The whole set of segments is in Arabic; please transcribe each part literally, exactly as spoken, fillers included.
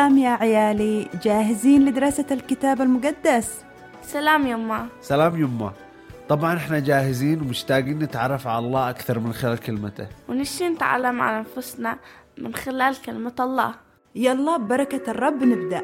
سلام يا عيالي، جاهزين لدراسة الكتاب المقدس؟ سلام يما. سلام يما. طبعا احنا جاهزين ومشتاقين نتعرف على الله أكثر من خلال كلمته، ونشي نتعلم عن أنفسنا من خلال كلمة الله. يلا ببركة الرب نبدأ.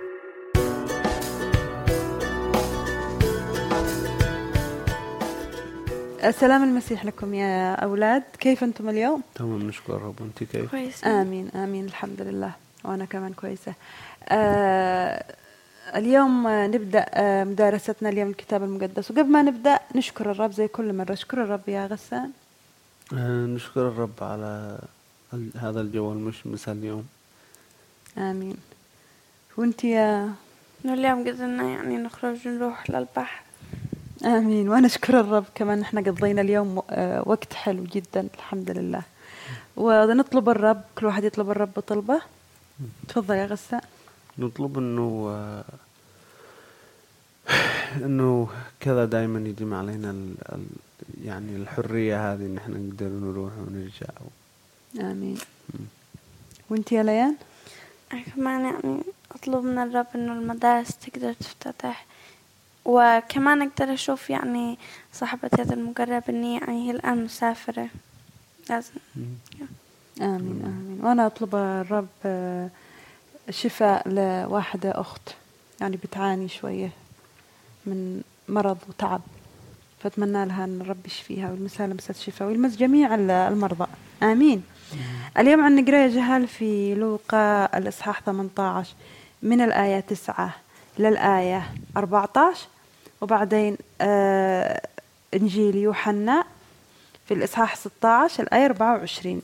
سلام المسيح لكم يا أولاد، كيف أنتم اليوم؟ تمام نشكر رب، أنت كيف؟ كويس. آمين آمين الحمد لله، وأنا كمان كويسة. آه اليوم نبدأ آه مدارستنا اليوم الكتاب المقدس، وقبل ما نبدأ نشكر الرب زي كل مرة. اشكر الرب يا غسان. آه نشكر الرب على هذا الجو المشمس اليوم. آمين. وانت يا اليوم قدرنا يعني نخرج ونروح للبحر. آمين. وأنا أشكر الرب كمان إحنا قضينا اليوم وقت حلو جدا الحمد لله. ونطلب الرب، كل واحد يطلب الرب بطلبة. تفضل يا غسان. نطلب إنه آه إنه كذا دائما يديم علينا ال ال يعني الحرية هذه إن إحنا نقدر نروح ونرجع. آمين. وانت يا ليان؟ كمان يعني أطلب من الرب إنه المدارس تقدر تفتتح، وكمان أقدر أشوف يعني صاحبتي هذا المقرب إني يعني هي الآن مسافرة لازم. آمين آمين. وأنا أطلب الرب شفاء لواحدة أخت يعني بتعاني شوية من مرض وتعب، فأتمنى لها أن الرب يشفيها ويلمسها لمسة شفاء ويلمس جميع المرضى. آمين. اليوم عن نقرأ يا جهال في لوقا الإصحاح ثمانية عشر من الآية تسعة للآية أربعة عشر، وبعدين آه إنجيل يوحنا في الإصحاح ستة عشر الآية أربعة وعشرين.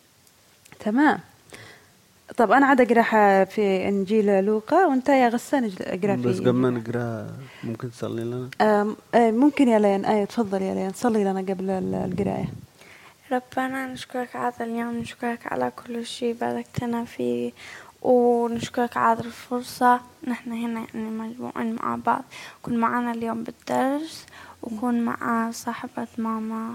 تمام. طب أنا عاد أقرأ في إنجيل لوقا وأنت يا غسان أقرأ في. بس قبل ما نقرأ ممكن تصلي لنا؟ آه آه ممكن يا لين. آية تفضل يا لين، صلي لنا قبل القراءة. ربنا نشكرك على اليوم، نشكرك على كل شيء باركتنا فيه، ونشكرك على الفرصة نحن هنا يعني مجموعين مع بعض. كن معنا اليوم بالدرس، وكن مع صاحبة ماما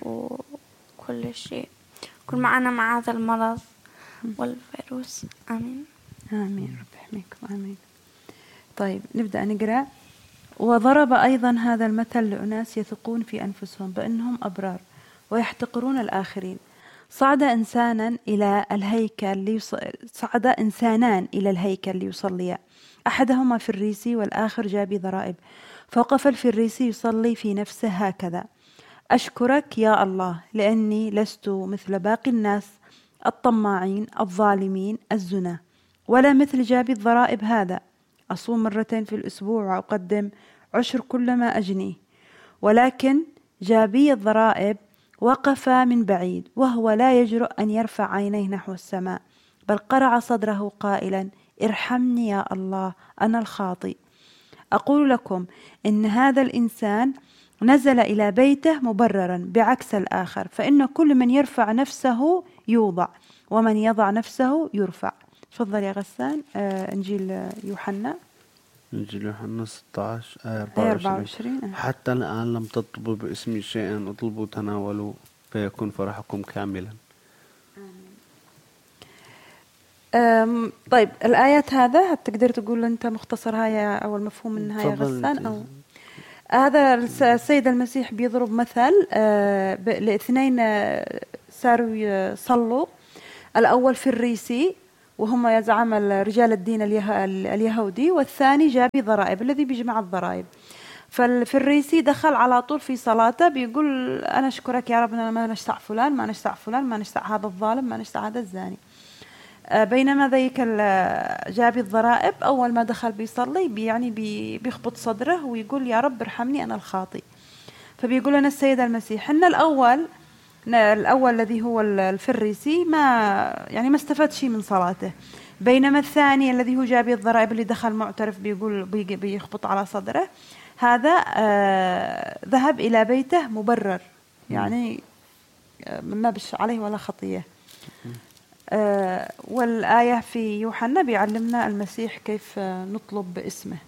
وكل شيء. كن معنا مع هذا المرض والفيروس. آمين آمين. رب يحميكم. آمين. طيب نبدأ نقرأ. وضرب أيضا هذا المثل لأناس يثقون في أنفسهم بأنهم أبرار ويحتقرون الآخرين. صعد إنسانا إلى الهيكل ليص... صعد إنسانان إلى الهيكل ليصليا، أحدهما فريسي والآخر جابي ضرائب. فوقف الفريسي يصلي في نفسه هكذا: أشكرك يا الله لأني لست مثل باقي الناس الطماعين الظالمين الزنا، ولا مثل جابي الضرائب هذا. أصوم مرتين في الأسبوع وأقدم عشر كل ما أجنيه. ولكن جابي الضرائب وقف من بعيد وهو لا يجرؤ أن يرفع عينيه نحو السماء، بل قرع صدره قائلا: ارحمني يا الله أنا الخاطئ. أقول لكم إن هذا الإنسان نزل إلى بيته مبررا بعكس الآخر، فإن كل من يرفع نفسه يوضع، ومن يضع نفسه يرفع. تفضل يا غسان. آه إنجيل يوحنا. إنجيل يوحنا ستة عشر آية أربعة وعشرين. حتى الآن لم تطلبوا باسمي شيئا اطلبوا تناولوا فيكون فرحكم كاملا. أم طيب الآيات هذا تقدر تقول أنت مختصرها يا أول مفهوم منها يا غسان؟ أو هذا السيد المسيح بيضرب مثل آه لاثنين آه صاروا يصلوا. الأول فريسي وهم يزعم رجال الدين اليهودي، والثاني جابي ضرائب الذي بيجمع الضرائب. فالفريسي دخل على طول في صلاته بيقول: أنا أشكرك يا ربنا ما نشتع فلان ما نشتع فلان ما نشتع هذا الظالم ما نشتع هذا الزاني. بينما ذيك جابي الضرائب أول ما دخل بيصلي بي يعني بي بيخبط صدره ويقول: يا رب ارحمني أنا الخاطئ. فبيقول لنا السيد المسيح إن الأول الأول الذي هو الفريسي ما يعني ما استفاد شيء من صلاته، بينما الثاني الذي هو جابي الضرائب اللي دخل معترف بيقول بيخبط على صدره، هذا آه ذهب إلى بيته مبرر يعني ما بش عليه ولا خطية. آه والآية في يوحنا بيعلمنا المسيح كيف نطلب باسمه.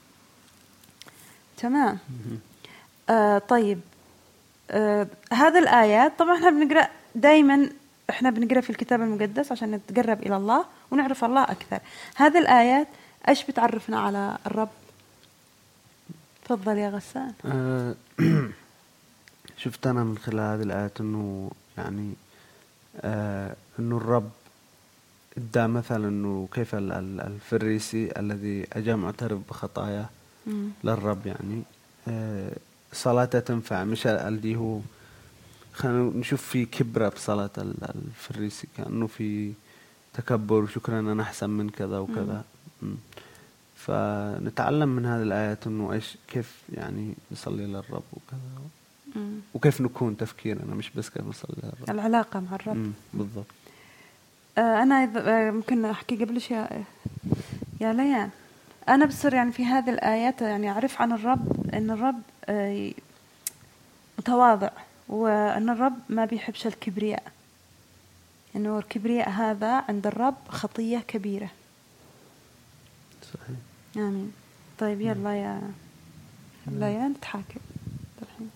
تمام. آه طيب آه هذا الآيات طبعا احنا بنقرأ دايما إحنا بنقرأ في الكتاب المقدس عشان نتقرب إلى الله ونعرف الله أكثر. هذه الآيات إيش بتعرفنا على الرب؟ تفضل يا غسان. أه شفت أنا من خلال هذه الآيات إنه يعني أه إنه الرب ادى مثلا إنه كيف الفريسي الذي أجا معترف بخطاياه للرب يعني أه صلاته تنفع، مش اللي هو خلينا نشوف في كبرة بصلاة الفريسي كأنه في تكبر وشكرا أنا أحسن من كذا وكذا. مم. فنتعلم من هذه الآيات إنه إيش كيف يعني نصلي للرب وكذا. مم. وكيف نكون تفكيرنا مش بس كيف نصلي للرب، العلاقة مع الرب. مم. بالضبط. آه أنا آه ممكن أحكي قبل شيء يا ليان. أنا بصير يعني في هذه الآيات يعني أعرف عن الرب إن الرب آه متواضع، وأن الرب ما بيحبش الكبرياء، إنه الكبرياء هذا عند الرب خطية كبيرة. صحيح. آمين. طيب يلا يا يلا يا نتحاكم الحين.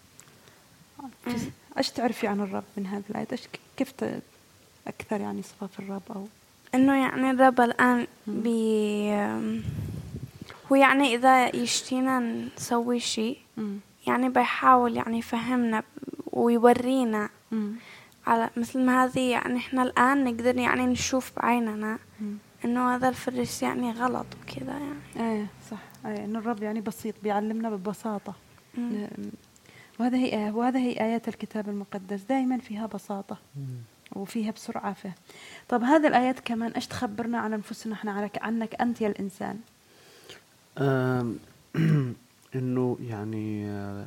إيش تعرفي عن الرب من هذه الآية؟ إيش كيف أكثر يعني صفات الرب؟ أو إنه يعني الرب الآن بي هو يعني إذا يشتينا نسوي شيء يعني بيحاول يعني يفهمنا ويورينا مم. على مثل ما هذه يعني إحنا الآن نقدر يعني نشوف بعيننا مم. إنه هذا الفريس يعني غلط وكذا يعني. إيه صح. إيه إنه الرب يعني بسيط بيعلمنا ببساطة. مم. وهذا هي وهذا هي آيات الكتاب المقدس دائما فيها بساطة مم. وفيها بسرعة فيه. طب هذه الآيات كمان إيش تخبرنا عن أنفسنا إحنا عنك عنك أنت يا الإنسان؟ إنه يعني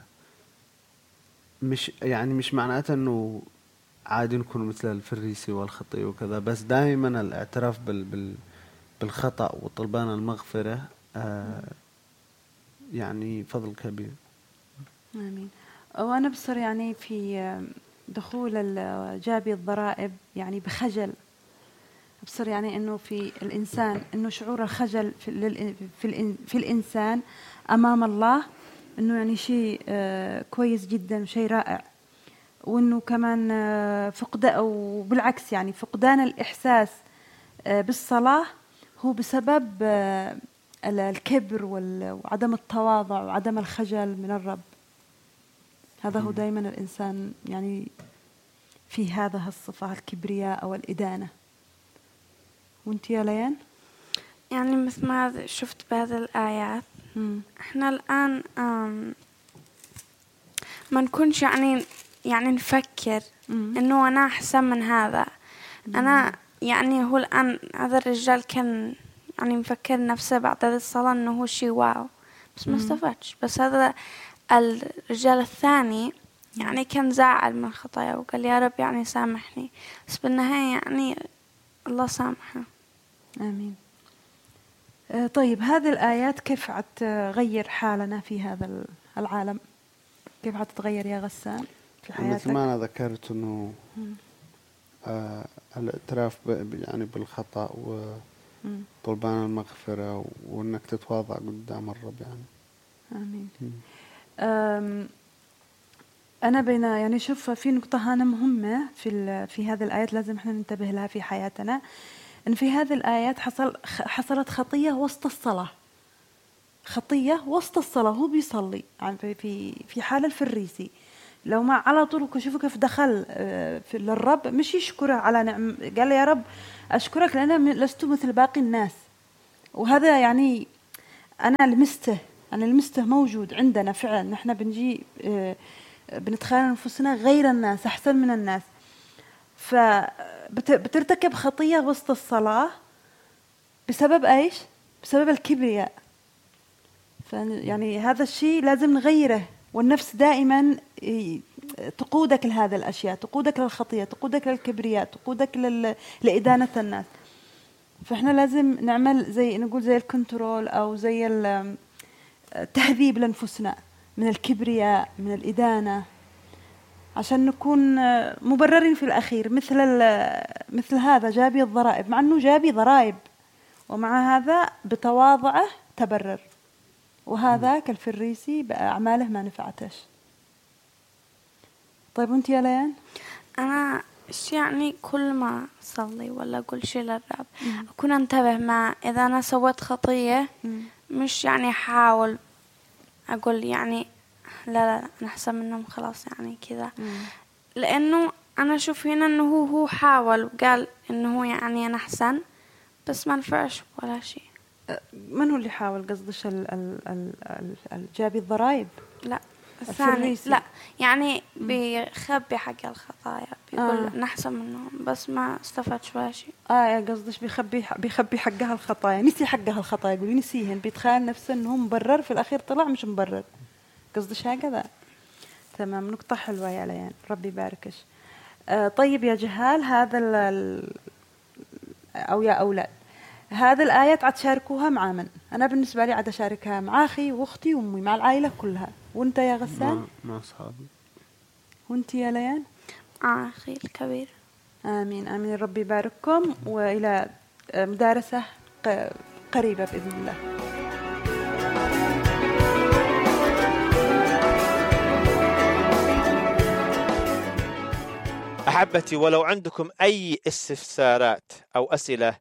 مش يعني مش معناته إنه عادي نكون مثل الفريسي والخطية وكذا، بس دائما الاعتراف بال بال بالخطأ وطلبان المغفرة آه يعني فضل كبير. آمين. وأنا بصر يعني في دخول جابي الضرائب يعني بخجل، بصر يعني إنه في الإنسان إنه شعور الخجل في في, في الإنسان أمام الله إنه يعني شيء آه كويس جدا وشيء رائع. وإنه كمان آه فقدان وبالعكس يعني فقدان الإحساس آه بالصلاة هو بسبب آه الكبر وعدم التواضع وعدم الخجل من الرب. هذا هو دائما الإنسان يعني في هذا الصفة الكبرياء أو الإدانة. وانت يا ليان؟ يعني مثل ما شفت بهذه الآيات مم. احنا الآن ما نكونش يعني يعني نفكر مم. انه انا احسن من هذا. مم. انا يعني هو الآن هذا الرجال كان يعني مفكر نفسه بعد هذه الصلاة انه هو شيء واو، بس ما استفادش. بس هذا الرجال الثاني يعني كان زعل من خطاياه وقال يا رب يعني سامحني، بس بالنهاية يعني الله سامحه. آمين. آه طيب هذه الآيات كيف عتغير حالنا في هذا العالم؟ كيف عتتغير يا غسان في حياتك؟ مثل ما أنا ذكرت إنه آه الاعتراف يعني بالخطأ وطلبان المغفرة وإنك تتواضع قدام الرب يعني. آمين. أنا بين يعني شوف في نقطة هنا مهمة في في هذه الآيات لازم إحنا ننتبه لها في حياتنا، إن في هذه الآيات حصل حصلت خطية وسط الصلاة، خطية وسط الصلاة هو بيصلي في في حال الفريسي لو ما على طول شوفوا كيف دخل في للرب مش يشكره على نعم، قال يا رب أشكرك لأن لست مثل باقي الناس. وهذا يعني أنا لمسته أنا لمسته موجود عندنا فعلا. نحن بنجي بنتخيل أنفسنا غير الناس أحسن من الناس، فبترتكب خطية وسط الصلاة بسبب إيش؟ بسبب الكبرياء. يعني هذا الشيء لازم نغيره، والنفس دائما تقودك لهذه الأشياء، تقودك للخطية، تقودك للكبرياء، تقودك لإدانة الناس. فإحنا لازم نعمل زي نقول زي الكنترول أو زي التهذيب لنفسنا من الكبرياء من الإدانة عشان نكون مبررين في الأخير مثل مثل هذا جابي الضرائب، مع أنه جابي ضرائب ومع هذا بتواضعه تبرر، وهذا كالفريسي بأعماله ما نفعتش. طيب وانت يا ليان؟ أنا إيش يعني كل ما أصلي ولا أقول شيء للرب أكون أنتبه مع إذا أنا سويت خطية مم. مش يعني أحاول أقول يعني لا لا أنا أحسن منهم خلاص يعني كذا، لأنه أنا أشوف هنا إنه هو هو حاول وقال إنه هو يعني أنا أحسن بس ما نفعش ولا شيء. من هو اللي حاول؟ قصدش ال ال ال ال جابي الضرائب؟ لا الثاني لا يعني بيخبي حق الخطايا بيقول آه. نحسن منهم بس ما استفادش ولا شيء. اه قصدش بيخبي بيخبي حقها الخطايا، نسي حقها الخطايا يقول نسيهن، بيتخيل نفسه انه مبرر في الاخير طلع مش مبرر. قصدش هكذا. تمام، نقطة حلوة يا ليان، ربي يباركش. آه طيب يا جهال، هذا ال او يا اولاد هذه الآيات عاد تشاركوها مع من؟ أنا بالنسبة لي عاد أشاركها مع أخي وأختي وأمي مع العائلة كلها. وأنت يا غسان؟ مع أصحابي. وأنت يا ليان؟ مع أخي الكبير. آمين آمين، ربي يبارككم وإلى مدارسة قريبة بإذن الله. أحبتي، ولو عندكم أي استفسارات أو أسئلة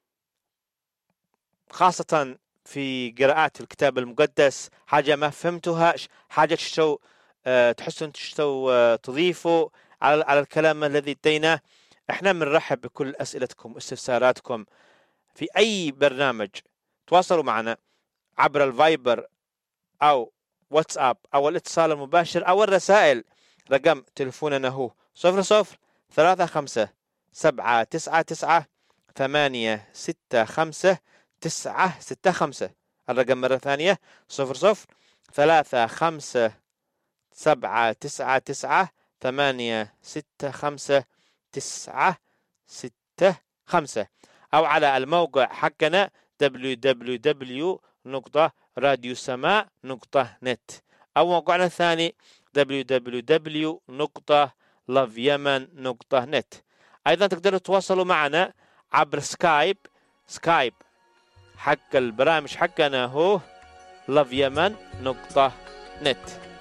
خاصة في قراءات الكتاب المقدس، حاجة ما فهمتوها، حاجة تشتو أه تحسون تشتو أه تضيفوا على على الكلام الذي ديناه، احنا بنرحب بكل أسئلتكم واستفساراتكم في أي برنامج. تواصلوا معنا عبر الفايبر أو واتساب أو الاتصال المباشر أو الرسائل. رقم تلفوننا هو صفر صفر ثلاثة خمسة سبعة تسعة تسعة ثمانية ستة خمسة تسعة ستة خمسة. الرقم مرة ثانية صفر صفر ثلاثة خمسة سبعة تسعة تسعة ثمانية ستة خمسة تسعة ستة خمسة، أو على الموقع حقنا دبليو دبليو دبليو نقطة راديو سماء نقطة نت، أو موقعنا الثاني دبليو دبليو دبليو نقطة لاف يمن نقطة نت. أيضا تقدروا تتواصلوا معنا عبر سكايب. سكايب حق البرامج حقنا هو لاف يمن نقطة نت.